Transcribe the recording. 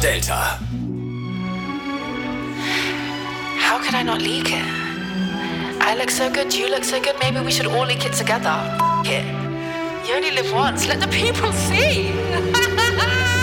Delta. How could I not leak it? I look so good, you look so good, maybe we should all leak it together. F*** it. You only live once, let the people see.